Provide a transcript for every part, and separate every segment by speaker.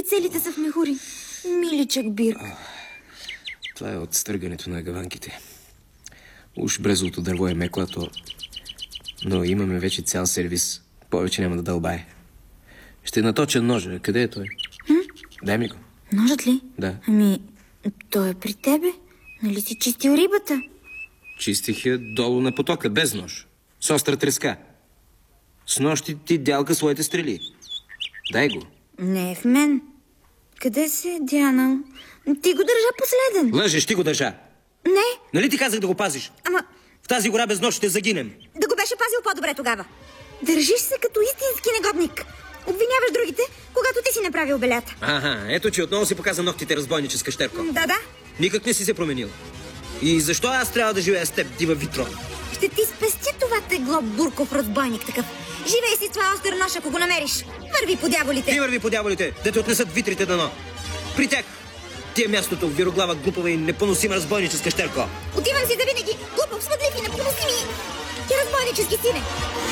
Speaker 1: Почти целите са в мехури. Миличък Бирк.
Speaker 2: Това е от стъргането на гаванките. Уж брезовото дърво е меклато, но имаме вече цял сервис. Повече няма да дълбае. Ще наточа ножа. Къде е той? Дай ми го.
Speaker 1: Ножът ли?
Speaker 2: Да.
Speaker 1: Ами, той е при тебе. Нали си чистил рибата?
Speaker 2: Чистих я долу на потока, без нож. С остра треска. С нощи ти дялка своите стрели. Дай го.
Speaker 1: Не е в мен. Къде се е дянал? Ти го държа последен.
Speaker 2: Лъжеш, ти го държа.
Speaker 1: Не.
Speaker 2: Нали ти казах да го пазиш?
Speaker 1: Ама...
Speaker 2: В тази гора без нощ ще загинем.
Speaker 1: Да го беше пазил по-добре тогава. Държиш се като истински негодник. Обвиняваш другите, когато ти си направил белята.
Speaker 2: Ето, че отново си показа ногтите, разбойническа щерко.
Speaker 1: Да.
Speaker 2: Никак не си се променил. И защо аз трябва да живея с теб, дива Витро?
Speaker 1: Ще ти спести това тегло, бурков разбойник такъв. Живей си с това остър нож, ако го намериш. Върви по дяволите.
Speaker 2: Ти върви по дяволите, да те отнесат витрите дано. При тях ти е мястото, вироглава, глупава и непоносима разбойническа щерко.
Speaker 1: Отивам си завинаги. Глупав, смъдлив и непоносими. Ти разбойнически сине.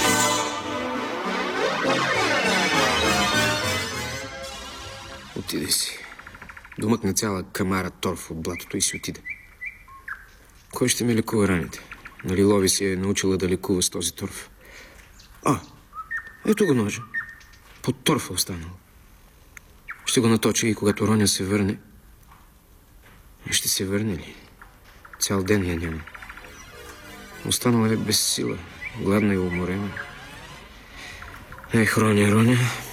Speaker 2: Отиде си. Домъкна цяла камара торф от блатото и си отиде. Кой ще ми лекува раните? Нали Лови си е научила да лекува с този торф? Ето го ножа. Под торфа останал. Ще го наточа и когато Роня се върне... Ще се върне ли? Цял ден я няма. Останала е без сила, гладна и уморена. Роня.